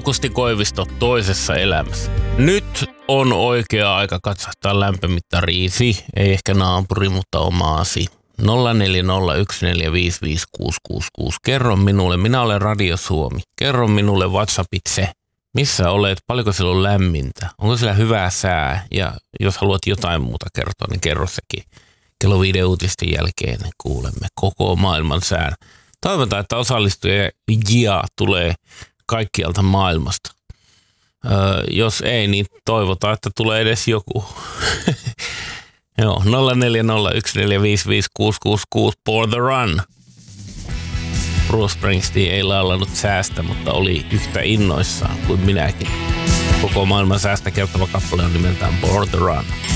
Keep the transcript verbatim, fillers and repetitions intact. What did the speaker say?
Aukusti Koivisto toisessa elämässä. Nyt on oikea aika katsahtaa lämpömittariisi, ei ehkä naapuri, mutta omaasi. nolla neljä nolla yksi neljä viisi viisi kuusi kuusi kuusi. Kerro minulle, minä olen Radio Suomi. Kerro minulle WhatsAppitse, missä olet, paljonko siellä on lämmintä, onko siellä hyvää sää ja jos haluat jotain muuta kertoa, niin kerro sekin. Kello viiden uutisten jälkeen kuulemme koko maailman sään. Toivotaan, että osallistujia tulee kaikkialta maailmasta. Öö, jos ei, niin toivotaan, että tulee edes joku. Joo, nolla neljä nolla yksi neljä viisi viisi kuusi kuusi kuusi for the run. Bruce Springsteen ei laulanut säästä, mutta oli yhtä innoissaan kuin minäkin. Koko maailman säästä kertova kappale on nimeltään For the Run.